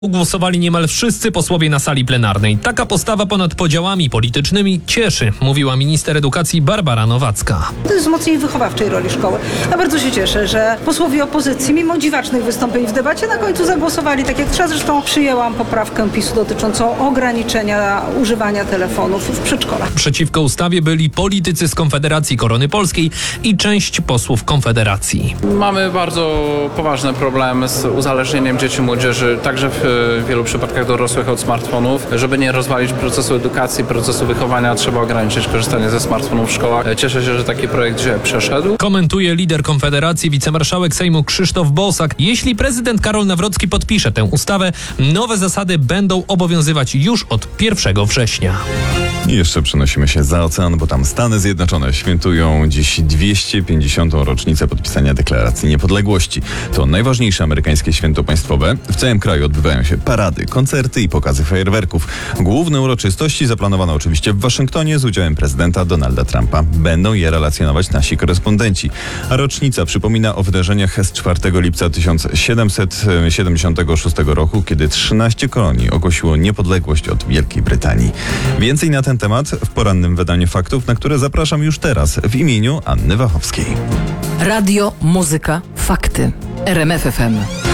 Głosowali niemal wszyscy posłowie na sali plenarnej. Taka postawa ponad podziałami politycznymi cieszy, mówiła minister edukacji Barbara Nowacka. To jest wzmocnienie wychowawczej roli szkoły. Ja bardzo się cieszę, że posłowie opozycji, mimo dziwacznych wystąpień w debacie, na końcu zagłosowali tak jak trzeba. Zresztą przyjęłam poprawkę PiS-u dotyczącą ograniczenia używania telefonów w przedszkolach. Przeciwko ustawie byli politycy z Konfederacji Korony Polskiej i część posłów Konfederacji. Mamy bardzo poważny problem z uzależnieniem dzieci i młodzieży, także w wielu przypadkach dorosłych od smartfonów. Żeby nie rozwalić procesu edukacji, procesu wychowania, trzeba ograniczyć korzystanie ze smartfonów w szkołach. Cieszę się, że taki projekt dzisiaj przeszedł. Komentuje lider Konfederacji, wicemarszałek Sejmu Krzysztof Bosak. Jeśli prezydent Karol Nawrocki podpisze tę ustawę, nowe zasady będą obowiązywać już od 1 września. I jeszcze przenosimy się za ocean, bo tam Stany Zjednoczone świętują dziś 250. rocznicę podpisania Deklaracji Niepodległości. To najważniejsze amerykańskie święto państwowe. W całym kraju odbywają się parady, koncerty i pokazy fajerwerków. Główne uroczystości zaplanowano oczywiście w Waszyngtonie z udziałem prezydenta Donalda Trumpa. Będą je relacjonować nasi korespondenci. A rocznica przypomina o wydarzeniach z 4 lipca 1776 roku, kiedy 13 kolonii ogłosiło niepodległość od Wielkiej Brytanii. Więcej na ten temat w porannym wydaniu faktów, na które zapraszam już teraz w imieniu Anny Wachowskiej. Radio, muzyka, fakty. RMF FM.